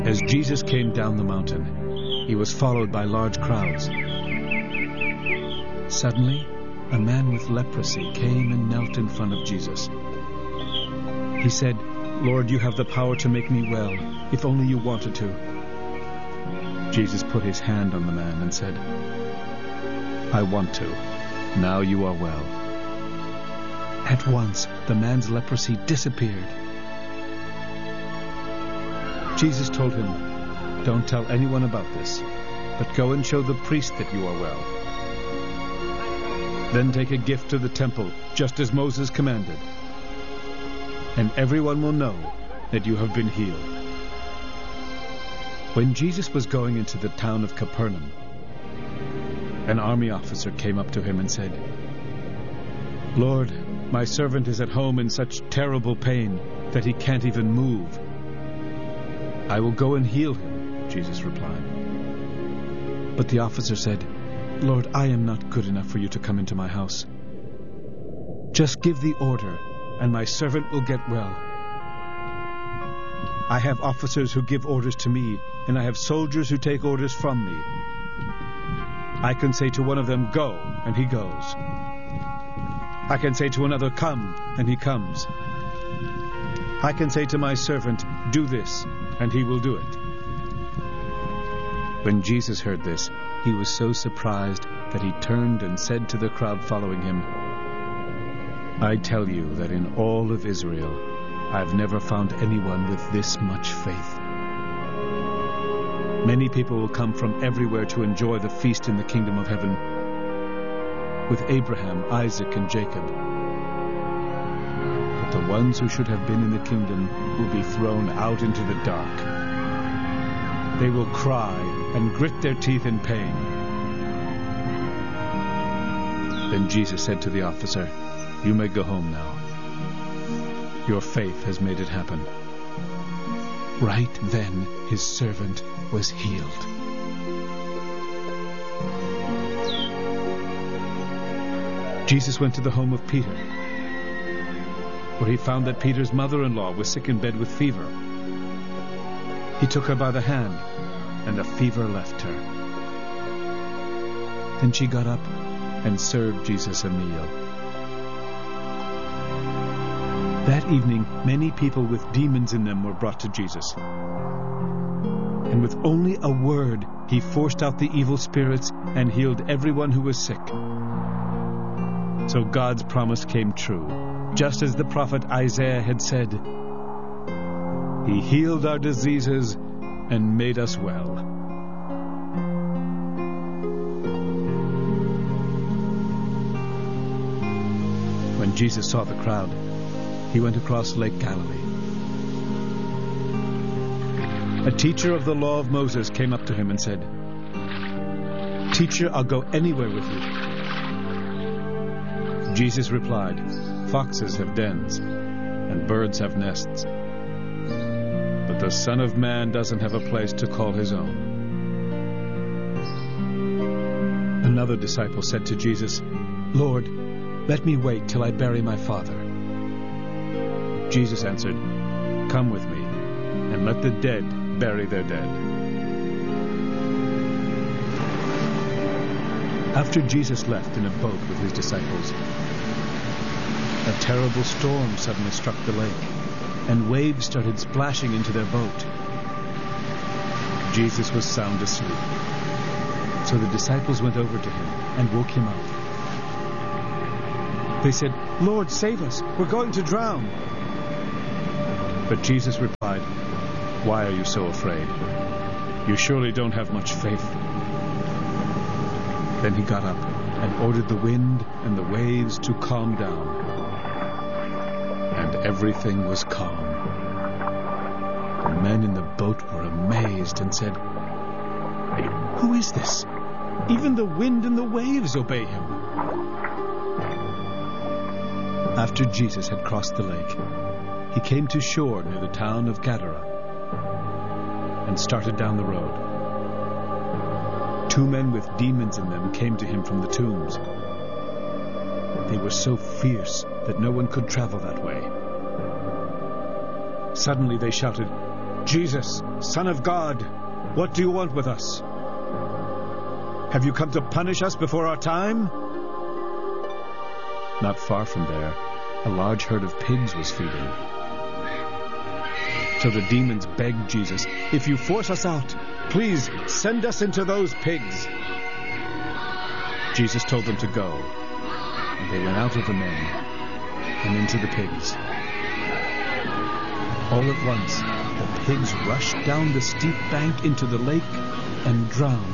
As Jesus came down the mountain, he was followed by large crowds. Suddenly, a man with leprosy came and knelt in front of Jesus. He said, "Lord, you have the power to make me well, if only you wanted to." Jesus put his hand on the man and said, "I want to. Now you are well." At once, the man's leprosy disappeared. Jesus told him, "Don't tell anyone about this, but go and show the priest that you are well. Then take a gift to the temple, just as Moses commanded, and everyone will know that you have been healed." When Jesus was going into the town of Capernaum, an army officer came up to him and said, "Lord, my servant is at home in such terrible pain that he can't even move." "I will go and heal him," Jesus replied. But the officer said, "Lord, I am not good enough for you to come into my house. Just give the order, and my servant will get well. I have officers who give orders to me, and I have soldiers who take orders from me. I can say to one of them, 'Go,' and he goes. I can say to another, 'Come,' and he comes. I can say to my servant, 'Do this,' and he will do it." When Jesus heard this, he was so surprised that he turned and said to the crowd following him, "I tell you that in all of Israel, I've never found anyone with this much faith." Many people will come from everywhere to enjoy the feast in the kingdom of heaven with Abraham, Isaac, and Jacob. But the ones who should have been in the kingdom will be thrown out into the dark. They will cry and grit their teeth in pain. Then Jesus said to the officer, "You may go home now. Your faith has made it happen." Right then, his servant was healed. Jesus went to the home of Peter, where he found that Peter's mother-in-law was sick in bed with fever. He took her by the hand, and the fever left her. Then she got up and served Jesus a meal. That evening, many people with demons in them were brought to Jesus. And with only a word, he forced out the evil spirits and healed everyone who was sick. So God's promise came true, just as the prophet Isaiah had said, "He healed our diseases and made us well." When Jesus saw the crowd, he went across Lake Galilee. A teacher of the law of Moses came up to him and said, "Teacher, I'll go anywhere with you." Jesus replied, "Foxes have dens, and birds have nests, but the Son of Man doesn't have a place to call his own." Another disciple said to Jesus, "Lord, let me wait till I bury my father." Jesus answered, "Come with me, and let the dead bury their dead." After Jesus left in a boat with his disciples, a terrible storm suddenly struck the lake, and waves started splashing into their boat. Jesus was sound asleep. So the disciples went over to him and woke him up. They said, "Lord, save us. We're going to drown." But Jesus replied, "Why are you so afraid? You surely don't have much faith." Then he got up and ordered the wind and the waves to calm down. And everything was calm. The men in the boat were amazed and said, "Who is this? Even the wind and the waves obey him." After Jesus had crossed the lake, he came to shore near the town of Gadara and started down the road. 2 men with demons in them came to him from the tombs. They were so fierce that no one could travel that way. Suddenly they shouted, Jesus, Son of God, what do you want with us? Have you come to punish us before our time? Not far from there, a large herd of pigs was feeding. So the demons begged Jesus, "If you force us out, please send us into those pigs." Jesus told them to go, and they went out of the men and into the pigs. All at once, the pigs rushed down the steep bank into the lake and drowned.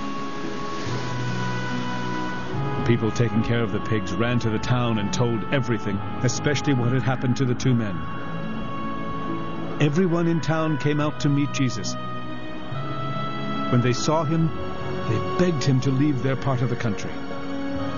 The people taking care of the pigs ran to the town and told everything, especially what had happened to the two men. Everyone in town came out to meet Jesus. When they saw him, they begged him to leave their part of the country.